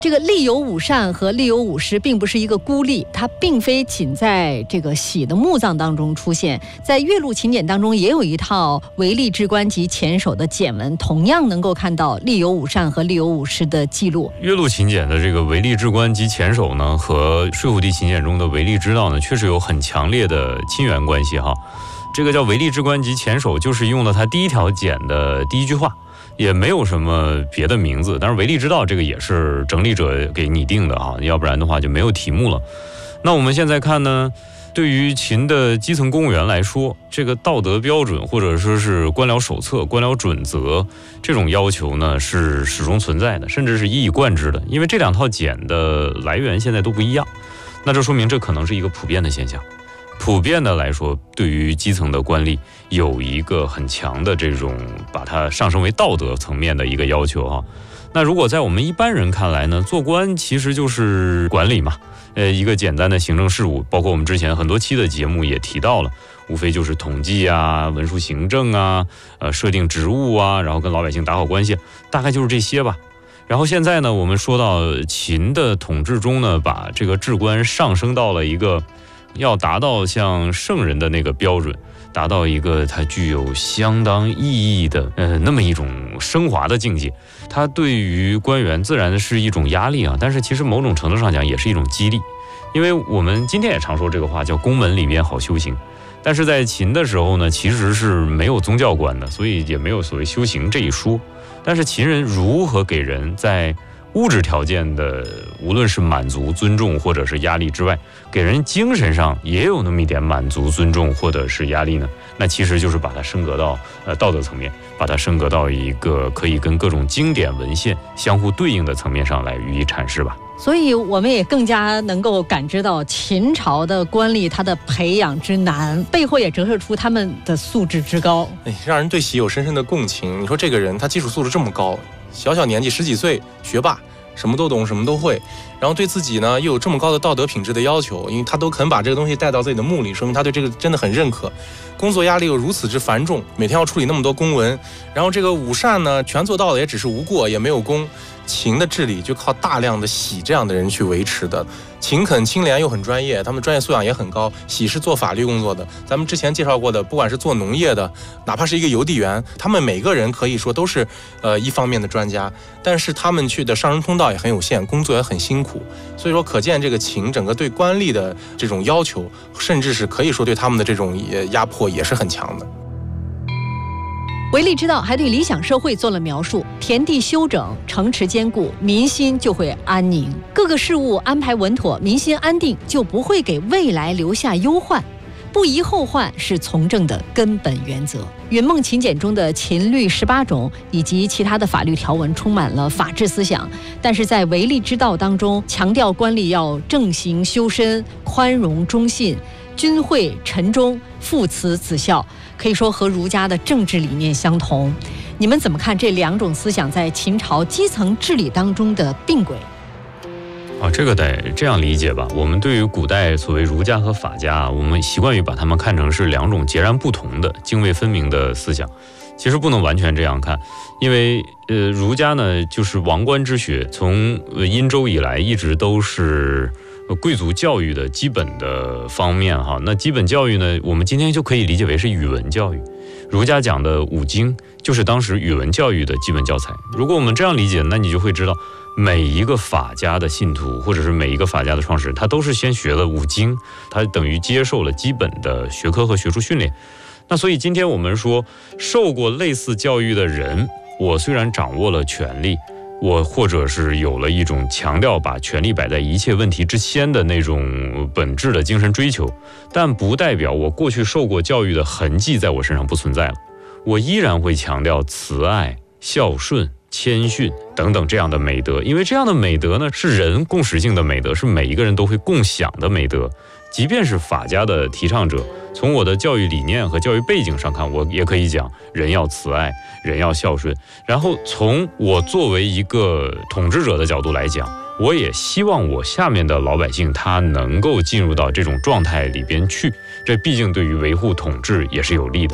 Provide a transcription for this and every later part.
这个立有五善和立有五失并不是一个孤立，它并非仅在这个喜的墓葬当中出现，在岳麓秦简当中也有一套为吏之官及前手的简文，同样能够看到立有五善和立有五失的记录。 岳麓秦简的这个为吏之官及前手呢，和睡虎地秦简中的为吏之道呢，确实有很强烈的亲缘关系哈。这个叫为吏之官及前手，就是用了它第一条简的第一句话。也没有什么别的名字，当然为吏之道这个也是整理者给拟定的啊，要不然的话就没有题目了。那我们现在看呢，对于秦的基层公务员来说，这个道德标准或者说是官僚手册、官僚准则这种要求呢是始终存在的，甚至是一以贯之的，因为这两套简的来源现在都不一样，那这说明这可能是一个普遍的现象。普遍的来说，对于基层的官吏有一个很强的这种把它上升为道德层面的一个要求啊。那如果在我们一般人看来呢，做官其实就是管理嘛，一个简单的行政事务，包括我们之前很多期的节目也提到了，无非就是统计啊、文书行政啊、设定职务啊，然后跟老百姓打好关系，大概就是这些吧。然后现在呢，我们说到秦的统治中呢，把这个治官上升到了一个要达到像圣人的那个标准，达到一个它具有相当意义的那么一种升华的境界。它对于官员自然是一种压力啊，但是其实某种程度上讲也是一种激励。因为我们今天也常说这个话叫宫门里面好修行，但是在秦的时候呢，其实是没有宗教观的，所以也没有所谓修行这一说。但是秦人如何给人在物质条件的无论是满足、尊重或者是压力之外，给人精神上也有那么一点满足、尊重或者是压力呢？那其实就是把它升格到道德层面，把它升格到一个可以跟各种经典文献相互对应的层面上来予以阐释吧。 所以我们也更加能够感知到秦朝的官吏他的培养之难，背后也折射出他们的素质之高， 让人对喜有深深的共情。你说这个人他基础素质这么高，小小年纪10几岁，学霸，什么都懂，什么都会，然后对自己呢又有这么高的道德品质的要求，因为他都肯把这个东西带到自己的墓里，说明他对这个真的很认可。工作压力又如此之繁重，每天要处理那么多公文，然后这个五善呢全做到了，也只是无过，也没有功。秦的治理就靠大量的喜这样的人去维持的。勤恳清廉又很专业，他们专业素养也很高。喜是做法律工作的，咱们之前介绍过的，不管是做农业的，哪怕是一个邮递员，他们每个人可以说都是一方面的专家，但是他们去的上升通道也很有限，工作也很辛苦。所以说可见这个秦整个对官吏的这种要求，甚至是可以说对他们的这种压迫也是很强的。 为吏之道还对理想社会做了描述，田地修整，城池坚固，民心就会安宁，各个事务安排稳妥，民心安定，就不会给未来留下忧患。不宜后患是从政的根本原则。云梦秦简中的秦律18种以及其他的法律条文充满了法治思想，但是在为吏之道当中，强调官吏要正行修身，宽容忠信，君惠臣忠，父慈子孝，可以说和儒家的政治理念相同。你们怎么看这两种思想在秦朝基层治理当中的并轨？ 这个得这样理解吧。我们对于古代所谓儒家和法家，我们习惯于把它们看成是两种截然不同的、泾渭分明的思想。其实不能完全这样看，因为儒家呢就是王官之学，从殷周以来一直都是贵族教育的基本的方面哈。那基本教育呢，我们今天就可以理解为是语文教育。儒家讲的五经就是当时语文教育的基本教材。如果我们这样理解，那你就会知道，每一个法家的信徒或者是每一个法家的创始人，他都是先学了五经，他等于接受了基本的学科和学术训练。那所以今天我们说，受过类似教育的人，我虽然掌握了权力，我或者是有了一种强调把权力摆在一切问题之先的那种本质的精神追求，但不代表我过去受过教育的痕迹在我身上不存在了。我依然会强调慈爱、孝顺、谦逊等等这样的美德，因为这样的美德呢是人共识性的美德，是每一个人都会共享的美德。即便是法家的提倡者，从我的教育理念和教育背景上看，我也可以讲人要慈爱，人要孝顺。然后从我作为一个统治者的角度来讲，我也希望我下面的老百姓他能够进入到这种状态里边去，这毕竟对于维护统治也是有利的。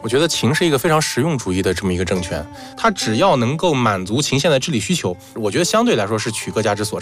我觉得秦是一个非常实用主义的这么一个政权，它只要能够满足秦县的治理需求，我觉得相对来说是取各家之所